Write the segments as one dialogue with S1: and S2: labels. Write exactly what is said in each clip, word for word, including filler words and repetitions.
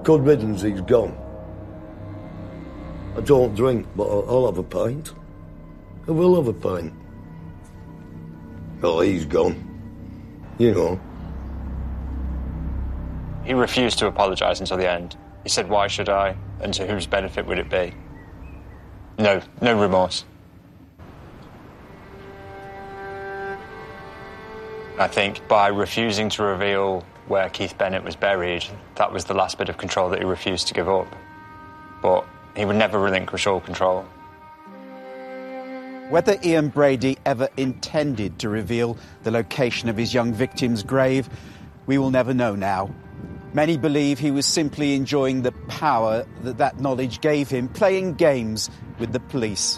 S1: Good riddance, he's gone. I don't drink, but I'll, I'll have a pint. I will have a pint. Well, he's gone. You know.
S2: He refused to apologise until the end. He said, why should I? And to whose benefit would it be? No, no remorse. I think by refusing to reveal where Keith Bennett was buried, that was the last bit of control that he refused to give up. But he would never relinquish all control.
S3: Whether Ian Brady ever intended to reveal the location of his young victim's grave, we will never know now. Many believe he was simply enjoying the power that that knowledge gave him, playing games with the police.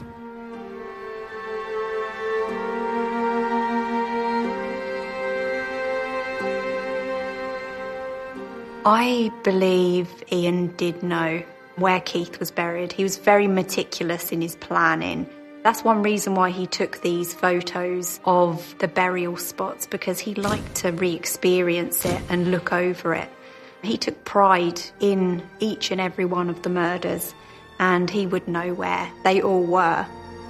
S4: I believe Ian did know where Keith was buried. He was very meticulous in his planning. That's one reason why he took these photos of the burial spots, because he liked to re-experience it and look over it. He took pride in each and every one of the murders, and he would know where they all were.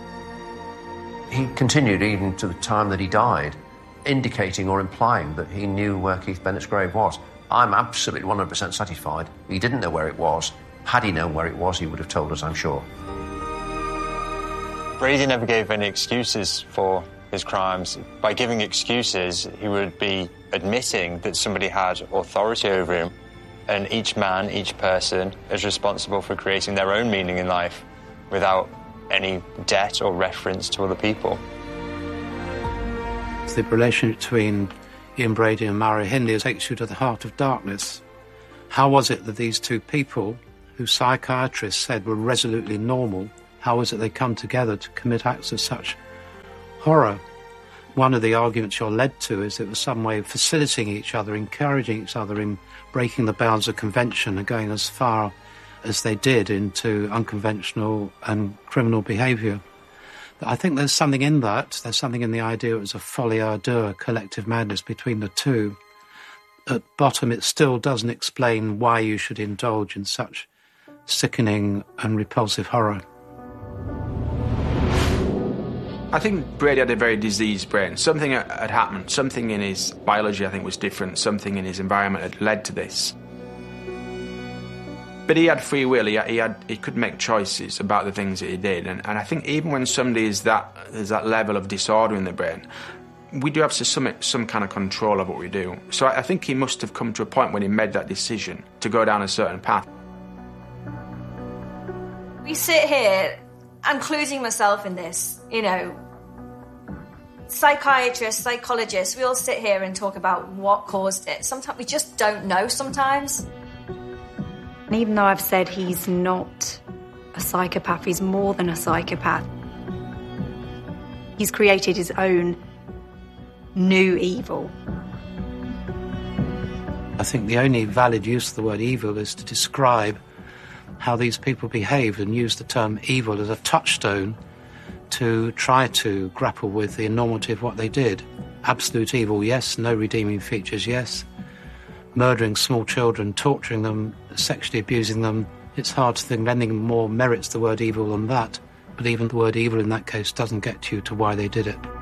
S5: He continued even to the time that he died, indicating or implying that he knew where Keith Bennett's grave was. I'm absolutely one hundred percent satisfied. He didn't know where it was. Had he known where it was, he would have told us, I'm sure.
S2: Brady never gave any excuses for his crimes. By giving excuses, he would be admitting that somebody had authority over him, and each man, each person, is responsible for creating their own meaning in life without any debt or reference to other people.
S6: The relationship between Ian Brady and Mario Hindley takes you to the heart of darkness. How was it that these two people, who psychiatrists said were resolutely normal, how was it they come together to commit acts of such horror? One of the arguments you're led to is it was some way of facilitating each other, encouraging each other in breaking the bounds of convention and going as far as they did into unconventional and criminal behaviour. I think there's something in that. There's something in the idea it was a folie à deux, collective madness between the two. At bottom, it still doesn't explain why you should indulge in such sickening and repulsive horror.
S7: I think Brady had a very diseased brain. Something had happened. Something in his biology, I think, was different. Something in his environment had led to this. But he had free will. He had, he, had, he could make choices about the things that he did. And, and I think even when somebody is that, there's that level of disorder in the brain, we do have some, some kind of control of what we do. So I, I think he must have come to a point when he made that decision to go down a certain path.
S8: We sit here, I'm including myself in this, you know, psychiatrists, psychologists, we all sit here and talk about what caused it. Sometimes we just don't know sometimes.
S4: And even though I've said he's not a psychopath, he's more than a psychopath. He's created his own new evil.
S6: I think the only valid use of the word evil is to describe how these people behaved and use the term evil as a touchstone to try to grapple with the enormity of what they did. Absolute evil, yes. No redeeming features, yes. Murdering small children, torturing them, sexually abusing them. It's hard to think of anything more merits the word evil than that. But even the word evil in that case doesn't get you to why they did it.